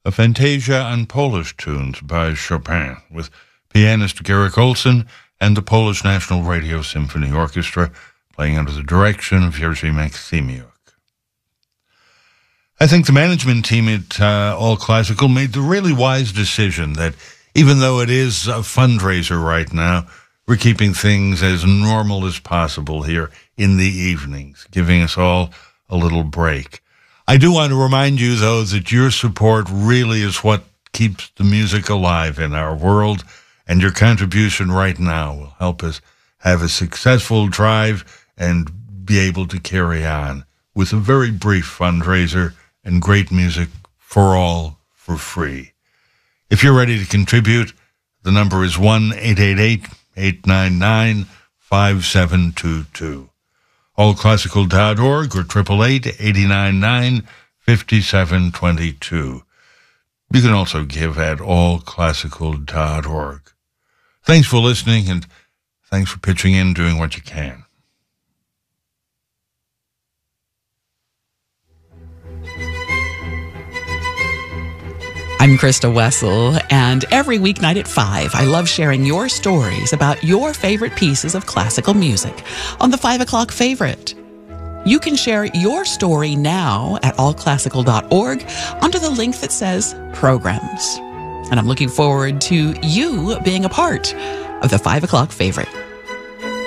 a fantasia on Polish tunes by Chopin, with pianist Garrick Olson and the Polish National Radio Symphony Orchestra playing under the direction of Jerzy Maksimiuk. I think the management team at All Classical made the really wise decision that even though it is a fundraiser right now, we're keeping things as normal as possible here in the evenings, giving us all a little break. I do want to remind you, though, that your support really is what keeps the music alive in our world, and your contribution right now will help us have a successful drive and be able to carry on with a very brief fundraiser and great music for all for free. If you're ready to contribute, the number is 1-888-899-5722. allclassical.org or 888-899-5722. You can also give at allclassical.org. Thanks for listening, and thanks for pitching in, doing what you can. I'm Krista Wessel, and every weeknight at 5, I love sharing your stories about your favorite pieces of classical music on the 5 o'clock favorite. You can share your story now at allclassical.org under the link that says Programs. And I'm looking forward to you being a part of the 5 o'clock favorite.